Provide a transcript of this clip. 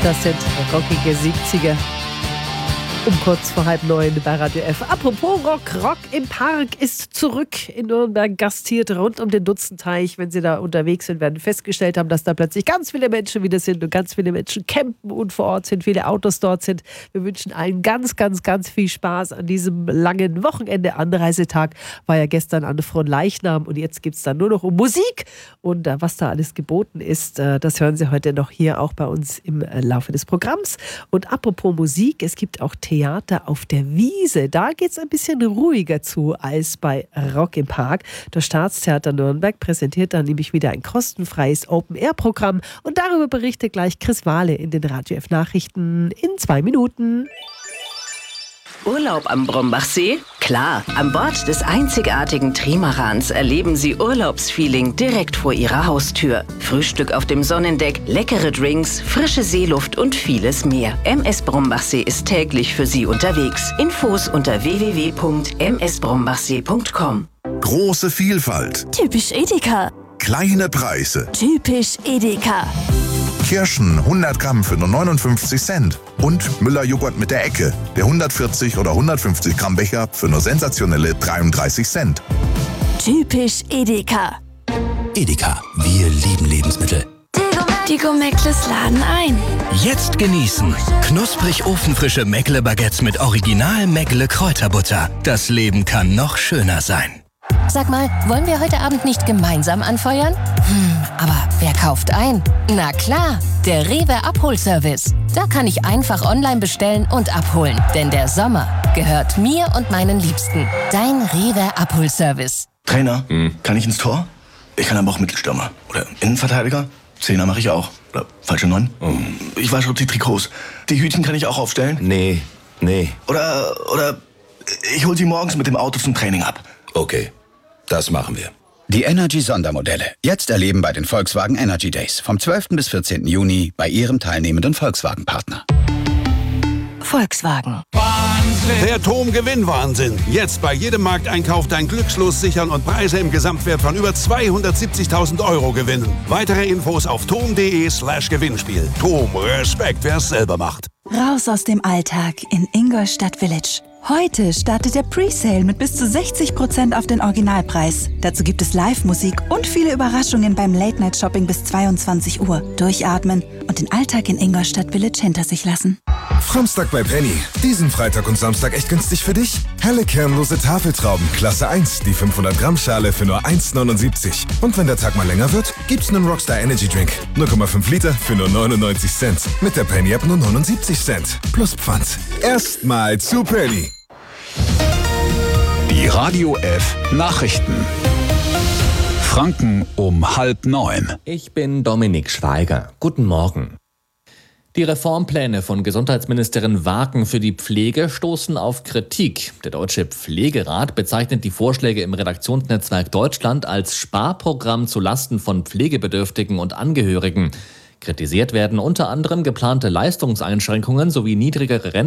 Das sind rockige 70er. Um kurz vor 8:30 bei Radio F. Apropos Rock im Park ist zurück in Nürnberg, gastiert rund um den Dutzenteich. Wenn Sie da unterwegs sind, werden festgestellt haben, dass da plötzlich ganz viele Menschen wieder sind und ganz viele Menschen campen und vor Ort sind, viele Autos dort sind. Wir wünschen allen ganz, ganz, ganz viel Spaß an diesem langen Wochenende. Anreisetag war ja gestern an Fronleichnam und jetzt geht es dann nur noch um Musik. Und was da alles geboten ist, das hören Sie heute noch hier auch bei uns im Laufe des Programms. Und apropos Musik, es gibt auch Theater auf der Wiese. Da geht es ein bisschen ruhiger zu als bei Rock im Park. Das Staatstheater Nürnberg präsentiert dann nämlich wieder ein kostenfreies Open-Air-Programm und darüber berichtet gleich Chris Wahle in den Radio F Nachrichten in 2 Minuten. Urlaub am Brombachsee? Klar, an Bord des einzigartigen Trimarans erleben Sie Urlaubsfeeling direkt vor Ihrer Haustür. Frühstück auf dem Sonnendeck, leckere Drinks, frische Seeluft und vieles mehr. MS Brombachsee ist täglich für Sie unterwegs. Infos unter www.msbrombachsee.com. Große Vielfalt. Typisch Edeka. Kleine Preise. Typisch Edeka. Kirschen 100 Gramm für nur 59 Cent. Und Müller-Joghurt mit der Ecke. Der 140 oder 150 Gramm Becher für nur sensationelle 33 Cent. Typisch Edeka. Edeka, wir lieben Lebensmittel. Die Gourmettles laden ein. Jetzt genießen. Knusprig ofenfrische Meckle-Baguettes mit Original Meckle-Kräuterbutter. Das Leben kann noch schöner sein. Sag mal, wollen wir heute Abend nicht gemeinsam anfeuern? Aber wer kauft ein? Na klar, der Rewe Abholservice. Da kann ich einfach online bestellen und abholen. Denn der Sommer gehört mir und meinen Liebsten. Dein Rewe Abholservice. Trainer, kann ich ins Tor? Ich kann aber auch Mittelstürmer. Oder Innenverteidiger? Zehner mache ich auch. Oder falsche 9? Ich wasche auch die Trikots. Die Hütchen kann ich auch aufstellen? Nee. Oder ich hol sie morgens mit dem Auto zum Training ab. Okay, das machen wir. Die Energy-Sondermodelle. Jetzt erleben bei den Volkswagen Energy Days. Vom 12. bis 14. Juni bei Ihrem teilnehmenden Volkswagen-Partner. Volkswagen. Der TOM-Gewinnwahnsinn. Jetzt bei jedem Markteinkauf dein Glückslos sichern und Preise im Gesamtwert von über 270.000 € gewinnen. Weitere Infos auf tom.de/Gewinnspiel. TOM, Respekt, wer es selber macht. Raus aus dem Alltag in Ingolstadt Village. Heute startet der Presale mit bis zu 60% auf den Originalpreis. Dazu gibt es Live-Musik und viele Überraschungen beim Late-Night-Shopping bis 22 Uhr. Durchatmen und den Alltag in Ingolstadt Village hinter sich lassen. Samstag bei Penny. Diesen Freitag und Samstag echt günstig für dich? Helle kernlose Tafeltrauben, Klasse 1, die 500 Gramm Schale für nur 1,79. Und wenn der Tag mal länger wird, gibt's einen Rockstar Energy Drink. 0,5 Liter für nur 99 Cent. Mit der Penny App nur 79 Cent. Plus Pfand. Erstmal zu Penny. Die Radio F Nachrichten. Franken um 8:30. Ich bin Dominik Schweiger. Guten Morgen. Die Reformpläne von Gesundheitsministerin Waken für die Pflege stoßen auf Kritik. Der Deutsche Pflegerat bezeichnet die Vorschläge im Redaktionsnetzwerk Deutschland als Sparprogramm zulasten von Pflegebedürftigen und Angehörigen. Kritisiert werden unter anderem geplante Leistungseinschränkungen sowie niedrigere Renten